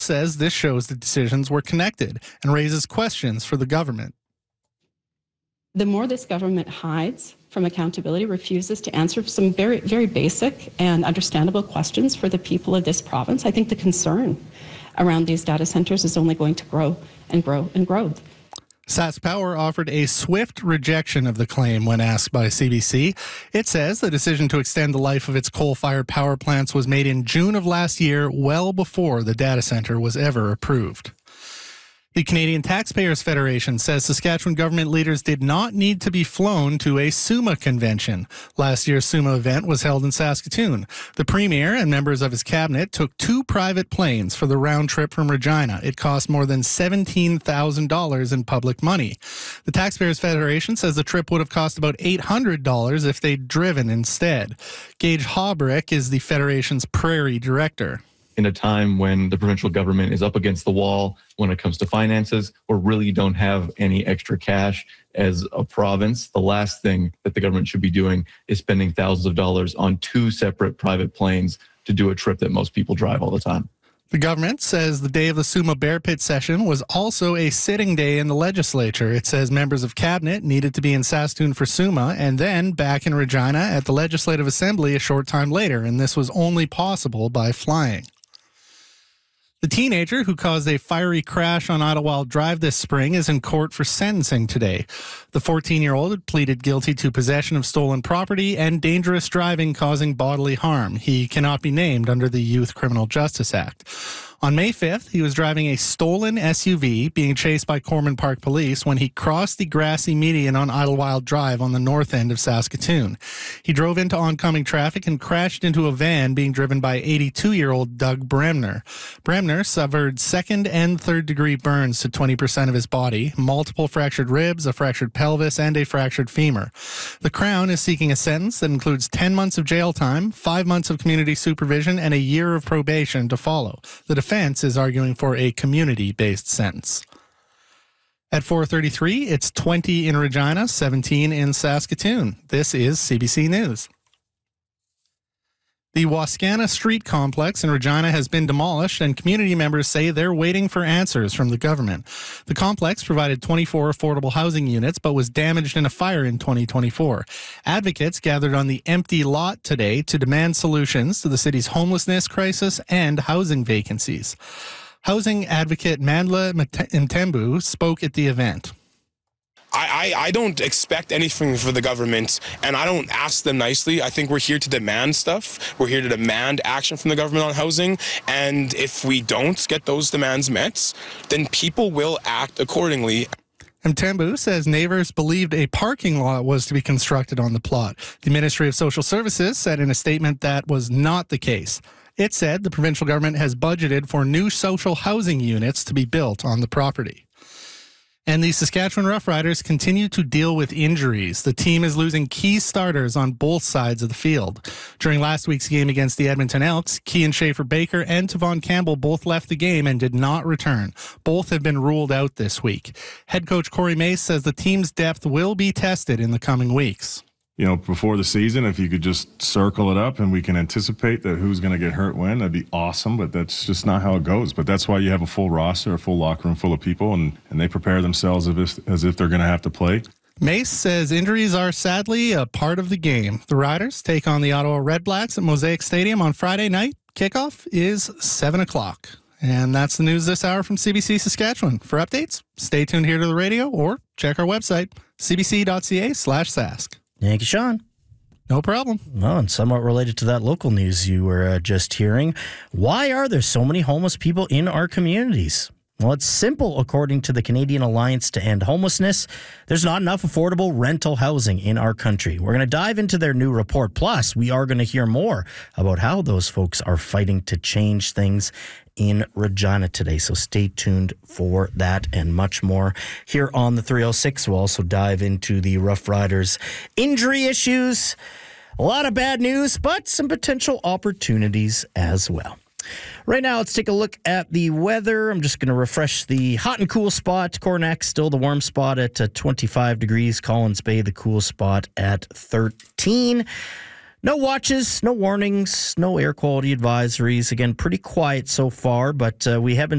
says this shows the decisions were connected and raises questions for the government. The more this government hides from accountability, refuses to answer some very, very basic and understandable questions for the people of this province, I think the concern around these data centers is only going to grow and grow and grow. SaskPower offered a swift rejection of the claim when asked by CBC. It says the decision to extend the life of its coal-fired power plants was made in June of last year, well before the data center was ever approved. The Canadian Taxpayers Federation says Saskatchewan government leaders did not need to be flown to a SUMA convention. Last year's SUMA event was held in Saskatoon. The Premier and members of his cabinet took 2 private planes for the round trip from Regina. It cost more than $17,000 in public money. The Taxpayers Federation says the trip would have cost about $800 if they'd driven instead. Gage Haubrick is the Federation's Prairie Director. In a time when the provincial government is up against the wall when it comes to finances, or really don't have any extra cash as a province, the last thing that the government should be doing is spending thousands of dollars on 2 separate private planes to do a trip that most people drive all the time. The government says the day of the SUMA Bear Pit session was also a sitting day in the legislature. It says members of cabinet needed to be in Saskatoon for SUMA and then back in Regina at the Legislative Assembly a short time later, and this was only possible by flying. The teenager who caused a fiery crash on Idlewild Drive this spring is in court for sentencing today. The 14-year-old had pleaded guilty to possession of stolen property and dangerous driving causing bodily harm. He cannot be named under the Youth Criminal Justice Act. On May 5th, he was driving a stolen SUV being chased by Corman Park Police when he crossed the grassy median on Idlewild Drive on the north end of Saskatoon. He drove into oncoming traffic and crashed into a van being driven by 82-year-old Doug Bremner. Bremner suffered second and third-degree burns to 20% of his body, multiple fractured ribs, a fractured pelvis, and a fractured femur. The Crown is seeking a sentence that includes 10 months of jail time, 5 months of community supervision, and a year of probation to follow. The defense is arguing for a community-based sentence. At 4:33, it's 20 in Regina, 17 in Saskatoon. This is CBC News. The Wascana Street Complex in Regina has been demolished, and community members say they're waiting for answers from the government. The complex provided 24 affordable housing units, but was damaged in a fire in 2024. Advocates gathered on the empty lot today to demand solutions to the city's homelessness crisis and housing vacancies. Housing advocate Mandla Mtembu spoke at the event. I don't expect anything for the government, and I don't ask them nicely. I think we're here to demand stuff. We're here to demand action from the government on housing, and if we don't get those demands met, then people will act accordingly. Mtembu says neighbors believed a parking lot was to be constructed on the plot. The Ministry of Social Services said in a statement that was not the case. It said the provincial government has budgeted for new social housing units to be built on the property. And the Saskatchewan Roughriders continue to deal with injuries. The team is losing key starters on both sides of the field. During last week's game against the Edmonton Elks, Kean Schaefer-Baker and Tavon Campbell both left the game and did not return. Both have been ruled out this week. Head coach Corey Mace says the team's depth will be tested in the coming weeks. You know, before the season, if you could just circle it up and we can anticipate that who's going to get hurt when, that'd be awesome, but that's just not how it goes. But that's why you have a full roster, a full locker room full of people, and they prepare themselves as if they're going to have to play. Mace says injuries are sadly a part of the game. The Riders take on the Ottawa Redblacks at Mosaic Stadium on Friday night. Kickoff is 7 o'clock. And that's the news this hour from CBC Saskatchewan. For updates, stay tuned here to the radio or check our website, cbc.ca/sask. Thank you, Sean. No problem. Well, and somewhat related to that local news you were just hearing, why are there so many homeless people in our communities? Well, it's simple, according to the Canadian Alliance to End Homelessness. There's not enough affordable rental housing in our country. We're going to dive into their new report. Plus, we are going to hear more about how those folks are fighting to change things in Regina today. So stay tuned for that and much more here on the 306. We'll also dive into the Rough Riders injury issues. A lot of bad news, but some potential opportunities as well. Right now, let's take a look at the weather. I'm just going to refresh the hot and cool spot. Coronach, still the warm spot at 25 degrees. Collins Bay, the cool spot at 13. No watches, no warnings, no air quality advisories. Again, pretty quiet so far, but we have been